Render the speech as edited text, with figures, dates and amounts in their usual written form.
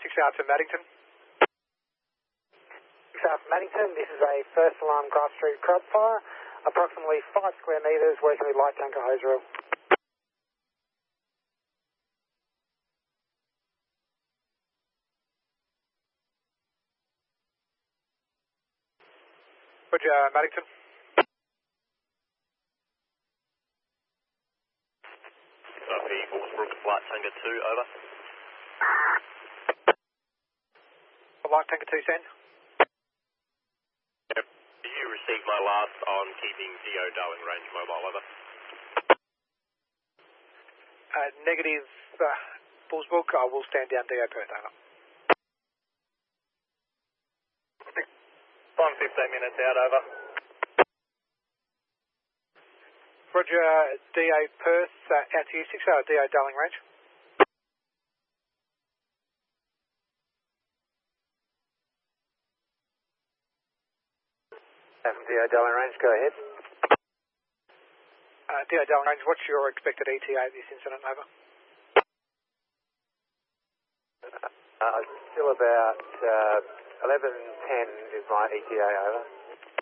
6 to Maddington. 6 Alpha Maddington, this is a first alarm Grass Street crowd fire, approximately 5 square metres, working with light tanker hose reel. Roger, Maddington. P. Horsbrook, Light Tanker 2, over. Light Tanker 2, send. Yep. Did you receive my last on keeping DO Darling Range mobile, over? Negative, Horsbrook, I will stand down DO Perth, over. 15 minutes out, over. Roger, DO Perth, out to you, 6 DO Darling Range. DO Darling Range, go ahead. DO Darling Range, what's your expected ETA of this incident, over? Still about 11:10 is my ETA, over.